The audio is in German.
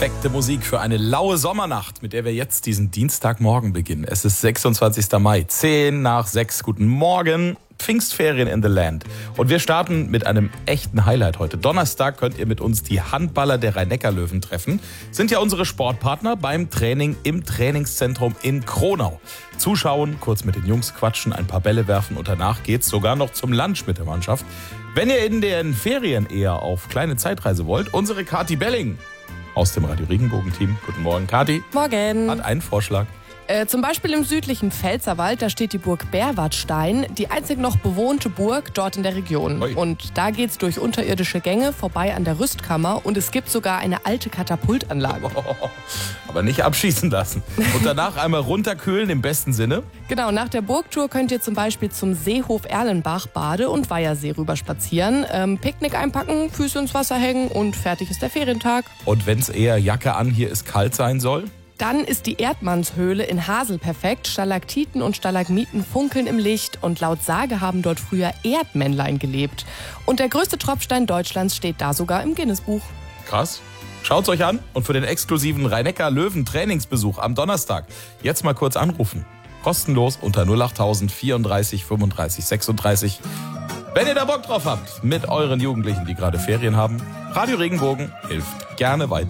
perfekte Musik für eine laue Sommernacht, mit der wir jetzt diesen Dienstagmorgen beginnen. Es ist 26. Mai, 10 nach 6. Guten Morgen, Pfingstferien in the Land. Und wir starten mit einem echten Highlight heute. Donnerstag könnt ihr mit uns die Handballer der Rhein-Neckar-Löwen treffen. Sind ja unsere Sportpartner beim Training im Trainingszentrum in Kronau. Zuschauen, kurz mit den Jungs quatschen, ein paar Bälle werfen und danach geht's sogar noch zum Lunch mit der Mannschaft. Wenn ihr in den Ferien eher auf kleine Zeitreise wollt, unsere Kathi Belling aus dem Radio Regenbogen-Team. Guten Morgen, Kathi. Morgen. Hat einen Vorschlag. Zum Beispiel im südlichen Pfälzerwald, da steht die Burg Berwartstein, die einzig noch bewohnte Burg dort in der Region. Ui. Und da geht's durch unterirdische Gänge vorbei an der Rüstkammer und es gibt sogar eine alte Katapultanlage. Aber nicht abschießen lassen. Und danach einmal runterkühlen im besten Sinne. Genau, nach der Burgtour könnt ihr zum Beispiel zum Seehof Erlenbach, Bade- und Weihersee rüber spazieren. Picknick einpacken, Füße ins Wasser hängen und fertig ist der Ferientag. Und wenn es eher Jacke an, hier ist kalt sein soll? Dann ist die Erdmannshöhle in Hasel perfekt. Stalaktiten und Stalagmiten funkeln im Licht und laut Sage haben dort früher Erdmännlein gelebt. Und der größte Tropfstein Deutschlands steht da sogar im Guinness-Buch. Krass. Schaut's euch an und für den exklusiven Rhein-Neckar-Löwen-Trainingsbesuch am Donnerstag jetzt mal kurz anrufen. Kostenlos unter 08000 34 35 36. Wenn ihr da Bock drauf habt, mit euren Jugendlichen, die gerade Ferien haben, Radio Regenbogen hilft gerne weiter.